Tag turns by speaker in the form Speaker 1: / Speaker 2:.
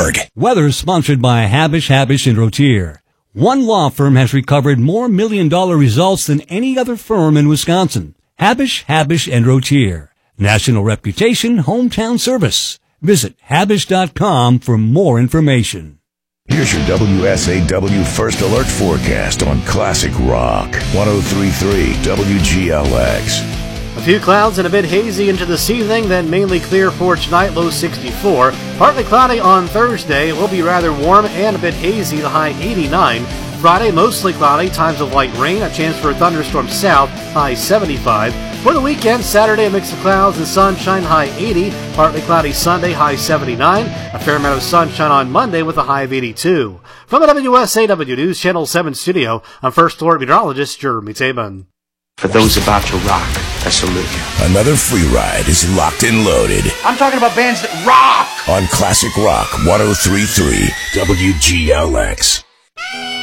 Speaker 1: Pittsburgh.
Speaker 2: Weather sponsored by Habish, and Rotier. One law firm has recovered more million-dollar results than any other firm in Wisconsin. Habish, and Rotier. National reputation, hometown service. Visit Habish.com for more information.
Speaker 1: Here's your WSAW First Alert forecast on Classic Rock 103.3 WGLX.
Speaker 3: A few clouds and a bit hazy into this evening, then mainly clear for tonight, low 64. Partly cloudy on Thursday, it will be rather warm and a bit hazy, the high 89. Friday, mostly cloudy, times of light rain, a chance for a thunderstorm south, high 75. For the weekend, Saturday, a mix of clouds and sunshine, high 80. Partly cloudy Sunday, high 79. A fair amount of sunshine on Monday with a high of 82. From the WSAW News Channel 7 studio, I'm First Alert meteorologist Jeremy Tabin.
Speaker 4: For those about to rock, I salute you.
Speaker 1: Another free ride is locked and loaded.
Speaker 4: I'm talking about bands that rock!
Speaker 1: On Classic Rock 103.3 WGLX.